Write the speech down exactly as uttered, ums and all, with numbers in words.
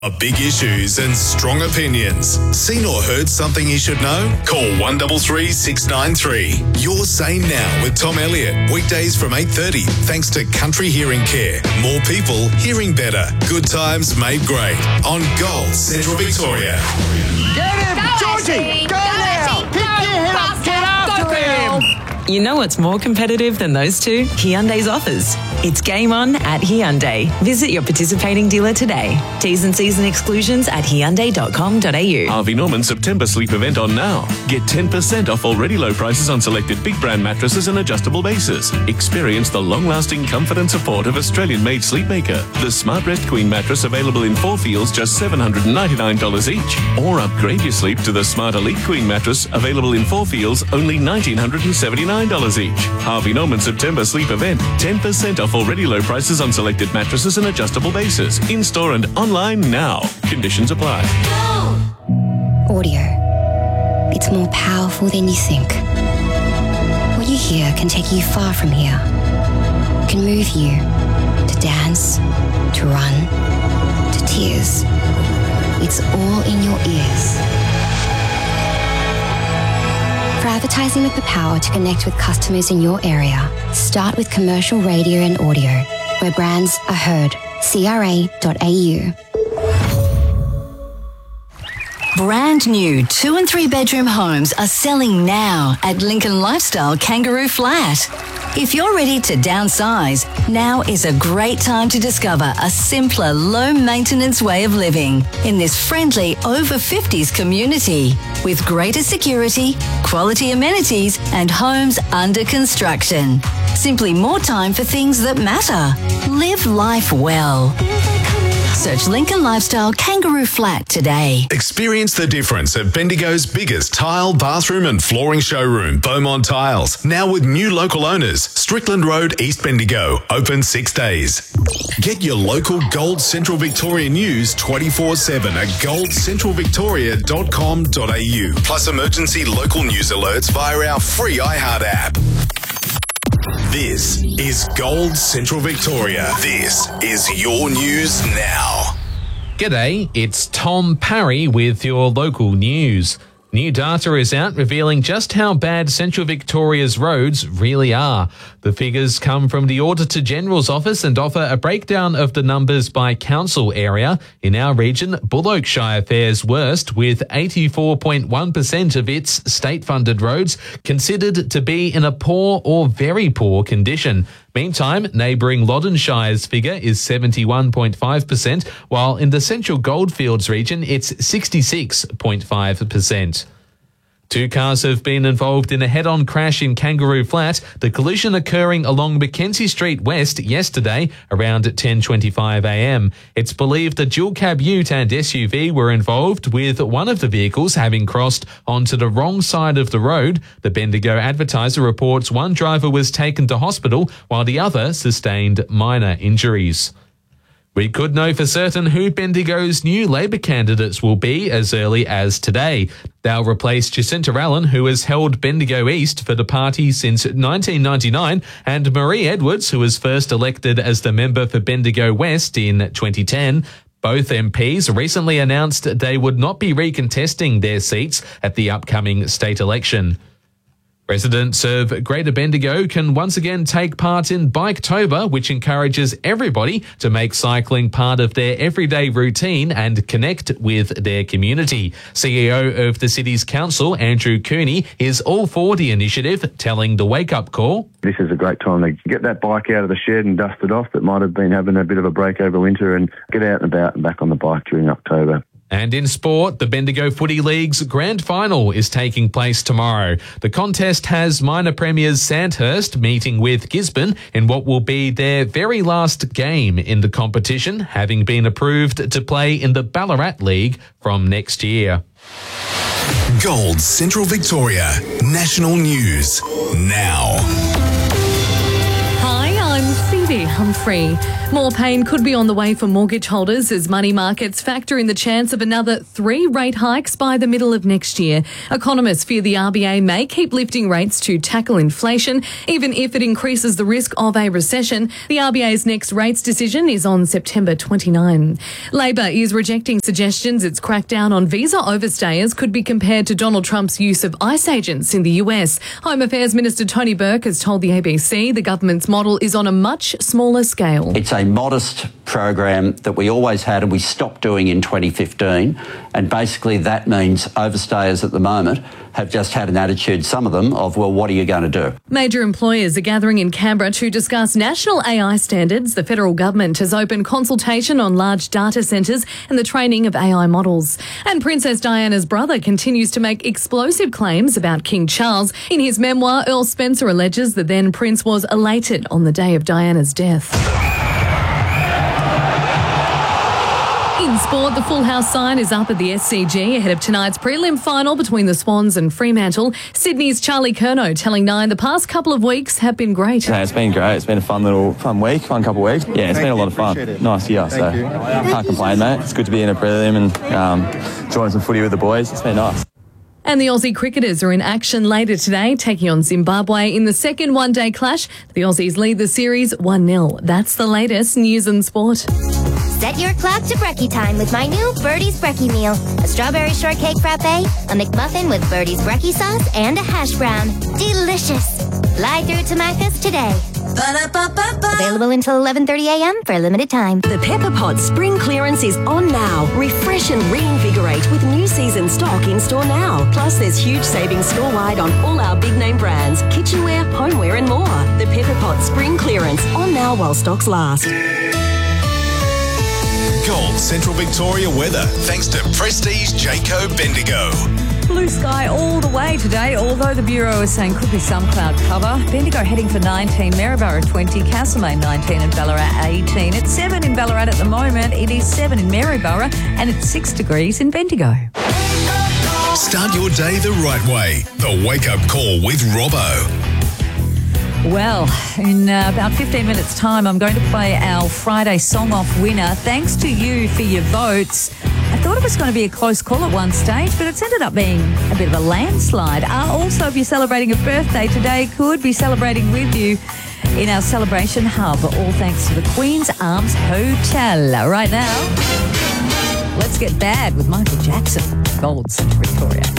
Big issues and strong opinions. Seen or heard something you should know? Call one three three, six nine three. You're Sane Now with Tom Elliott. Weekdays from eight thirty, thanks to Country Hearing Care. More people hearing better. Good times made great. On Gold Central Victoria. Get him! Go, Georgie! Ashley. Go, Go, now! Ashley. Pick Go, your head up! faster. Get after Go, girl. him! You know what's more competitive than those two? Hyundai's offers. It's game on at Hyundai. Visit your participating dealer today. T's and C's and exclusions at hyundai dot com dot a u. Harvey Norman September sleep event on now. Get ten percent off already low prices on selected big brand mattresses and adjustable bases. Experience the long-lasting comfort and support of Australian-made Sleepmaker. The Smart Rest Queen mattress available in four feels just seven hundred ninety-nine dollars each. Or upgrade your sleep to the Smart Elite Queen mattress available in four feels only one thousand nine hundred seventy-nine dollars each. Harvey Norman September sleep event. ten percent off already low prices on selected mattresses and adjustable bases. In-store and online now. Conditions apply. Audio. It's more powerful than you think. What you hear can take you far from here. Can move you to dance, to run, to tears. It's all in your ears. For advertising with the power to connect with customers in your area, start with commercial radio and audio, where brands are heard. C R A dot A U. Brand new two and three bedroom homes are selling now at Lincoln Lifestyle Kangaroo Flat. If you're ready to downsize, now is a great time to discover a simpler, low-maintenance way of living in this friendly over fifties community with greater security, quality amenities, and homes under construction. Simply more time for things that matter. Live life well. Search Lincoln Lifestyle Kangaroo Flat today. Experience the difference at Bendigo's biggest tile, bathroom and flooring showroom, Beaumont Tiles. Now with new local owners, Strickland Road, East Bendigo. Open six days. Get your local Gold Central Victoria news twenty-four seven at gold central victoria dot com dot a u. Plus emergency local news alerts via our free iHeart app. This is Gold Central Victoria. This is your news now. G'day, it's Tom Parry with your local news. New data is out revealing just how bad Central Victoria's roads really are. The figures come from the Auditor General's office and offer a breakdown of the numbers by council area. In our region, Bullokeshire fares worst, with eighty-four point one percent of its state-funded roads considered to be in a poor or very poor condition. Meantime, neighbouring Loddonshire's figure is seventy-one point five percent, while in the Central Goldfields region it's sixty-six point five percent. Two cars have been involved in a head-on crash in Kangaroo Flat, the collision occurring along Mackenzie Street West yesterday around ten twenty-five a m. It's believed a dual-cab ute and S U V were involved, with one of the vehicles having crossed onto the wrong side of the road. The Bendigo Advertiser reports one driver was taken to hospital while the other sustained minor injuries. We could know for certain who Bendigo's new Labor candidates will be as early as today. They'll replace Jacinta Allen, who has held Bendigo East for the party since nineteen ninety-nine, and Marie Edwards, who was first elected as the member for Bendigo West in twenty ten. Both M Ps recently announced they would not be recontesting their seats at the upcoming state election. Residents of Greater Bendigo can once again take part in Biketober, which encourages everybody to make cycling part of their everyday routine and connect with their community. C E O of the city's council, Andrew Cooney, is all for the initiative, telling the Wake Up Call. This is a great time to get that bike out of the shed and dust it off that might have been having a bit of a break over winter, and get out and about and back on the bike during October. And in sport, the Bendigo Footy League's grand final is taking place tomorrow. The contest has minor premiers Sandhurst meeting with Gisborne in what will be their very last game in the competition, having been approved to play in the Ballarat League from next year. Gold Central Victoria National News now. Hi, I'm Phoebe Humphrey. More pain could be on the way for mortgage holders as money markets factor in the chance of another three rate hikes by the middle of next year. Economists fear the R B A may keep lifting rates to tackle inflation, even if it increases the risk of a recession. The R B A's next rates decision is on September twenty-ninth. Labor is rejecting suggestions its crackdown on visa overstayers could be compared to Donald Trump's use of ICE agents in the U S. Home Affairs Minister Tony Burke has told the A B C the government's model is on a much smaller scale. It's a modest program that we always had and we stopped doing in twenty fifteen, and basically that means overstayers at the moment have just had an attitude, some of them, of, well, what are you going to do? Major employers are gathering in Canberra to discuss national A I standards. The federal government has opened consultation on large data centres and the training of A I models. And Princess Diana's brother continues to make explosive claims about King Charles. In his memoir, Earl Spencer alleges the then prince was elated on the day of Diana's death. In sport, the Full House sign is up at the S C G ahead of tonight's prelim final between the Swans and Fremantle. Sydney's Charlie Curnow telling Nine the past couple of weeks have been great. Yeah, it's been great. It's been a fun little fun week, fun couple of weeks. Yeah, it's been a lot of fun. Nice year, so can't complain, mate. It's good to be in a prelim and um, enjoying some footy with the boys. It's been nice. And the Aussie cricketers are in action later today, taking on Zimbabwe in the second one-day clash. The Aussies lead the series one nil. That's the latest news and sport. Set your clock to brekkie time with my new Birdie's Brekkie meal. A strawberry shortcake frappe, a McMuffin with Birdie's Brekkie sauce, and a hash brown. Delicious. Fly through to Macca's today. Ba-da-ba-ba-ba. Available until eleven thirty a m for a limited time. The Pepper Pot spring clearance is on now. Refresh and reinvigorate with new season stock in store now. Plus, there's huge savings store-wide on all our big name brands, kitchenware, homeware and more. The Pepper Pot spring clearance on now while stocks last. Gold Central Victoria weather thanks to Prestige Jayco Bendigo. Blue sky all the way today, although the Bureau is saying could be some cloud cover. Bendigo heading for nineteen, Maryborough twenty, Castlemaine nineteen and Ballarat eighteen. It's seven in Ballarat at the moment. It is seven in Maryborough and it's six degrees in Bendigo. Start your day the right way. The Wake Up Call with Robbo. Well, in uh, about fifteen minutes' time, I'm going to play our Friday Song Off winner. Thanks to you for your votes. I thought it was going to be a close call at one stage, but it's ended up being a bit of a landslide. Uh, also, if you're celebrating a birthday today, could be celebrating with you in our celebration hub, all thanks to the Queen's Arms Hotel. Right now, let's get bad with Michael Jackson, Gold Central Victoria.